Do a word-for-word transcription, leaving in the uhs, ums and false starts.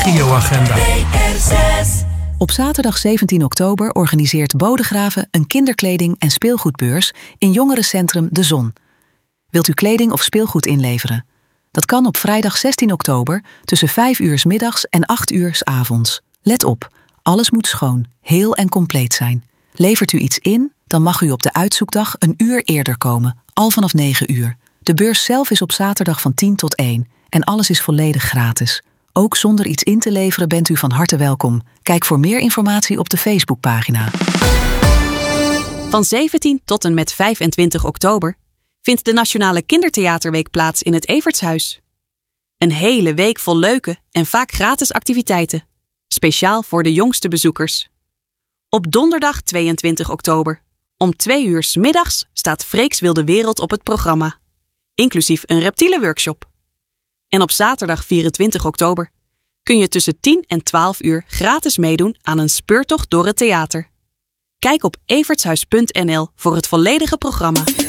regioagenda. Op zaterdag zeventien oktober organiseert Bodegraven een kinderkleding- en speelgoedbeurs in jongerencentrum De Zon. Wilt u kleding of speelgoed inleveren? Dat kan op vrijdag zestien oktober tussen vijf uur 's middags en acht uur 's avonds. Let op, alles moet schoon, heel en compleet zijn. Levert u iets in, dan mag u op de uitzoekdag een uur eerder komen, al vanaf negen uur. De beurs zelf is op zaterdag van tien tot één en alles is volledig gratis. Ook zonder iets in te leveren bent u van harte welkom. Kijk voor meer informatie op de Facebookpagina. Van zeventien tot en met vijfentwintig oktober vindt de Nationale Kindertheaterweek plaats in het Evertshuis. Een hele week vol leuke en vaak gratis activiteiten. Speciaal voor de jongste bezoekers. Op donderdag tweeëntwintig oktober om twee uur 's middags staat Freek's Wilde Wereld op het programma. Inclusief een reptielenworkshop. En op zaterdag vierentwintig oktober kun je tussen tien en twaalf uur gratis meedoen aan een speurtocht door het theater. Kijk op evertshuis punt n l voor het volledige programma.